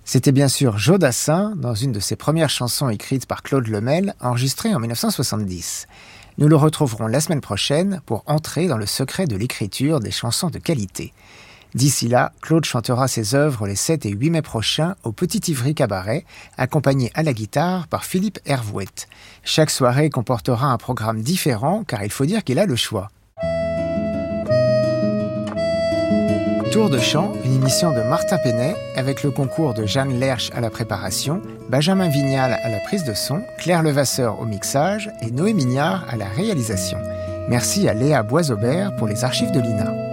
C'était bien sûr Joe Dassin, dans une de ses premières chansons écrites par Claude Lemel, enregistrée en 1970. Nous le retrouverons la semaine prochaine pour entrer dans le secret de l'écriture des chansons de qualité. D'ici là, Claude chantera ses œuvres les 7 et 8 mai prochains au Petit Ivry Cabaret, accompagné à la guitare par Philippe Hervouet. Chaque soirée comportera un programme différent, car il faut dire qu'il a le choix. Tour de chant, une émission de Martin Penet, avec le concours de Jeanne Lerche à la préparation, Benjamin Vignal à la prise de son, Claire Levasseur au mixage et Noé Mignard à la réalisation. Merci à Léa Boisaubert pour les archives de l'INA.